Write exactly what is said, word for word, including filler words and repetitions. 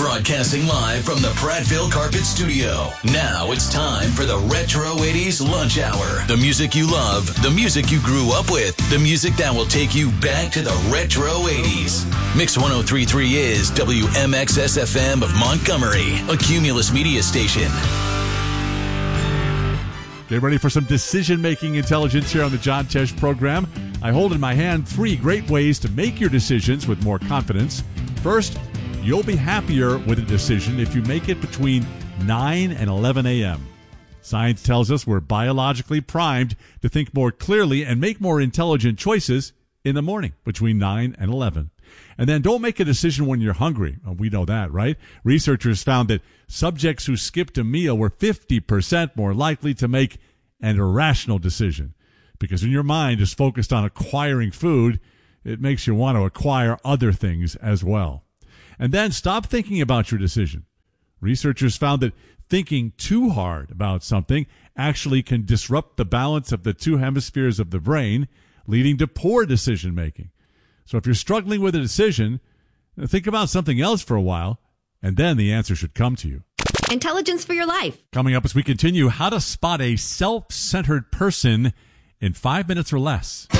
Broadcasting live from the Prattville Carpet Studio. Now it's time for the Retro eighties Lunch Hour. The music you love, the music you grew up with, the music that will take you back to the Retro eighties. Mix one oh three point three is W M X S F M of Montgomery, a Cumulus media station. Get ready for some decision-making intelligence here on the John Tesh program. I hold in my hand three great ways to make your decisions with more confidence. First, you'll be happier with a decision if you make it between nine and eleven a.m. Science tells us we're biologically primed to think more clearly and make more intelligent choices in the morning between nine and eleven. And then don't make a decision when you're hungry. Oh, we know that, right? Researchers found that subjects who skipped a meal were fifty percent more likely to make an irrational decision. Because when your mind is focused on acquiring food, it makes you want to acquire other things as well. And then stop thinking about your decision. Researchers found that thinking too hard about something actually can disrupt the balance of the two hemispheres of the brain, leading to poor decision making. So if you're struggling with a decision, think about something else for a while, and then the answer should come to you. Intelligence for your life. Coming up as we continue, how to spot a self-centered person in five minutes or less.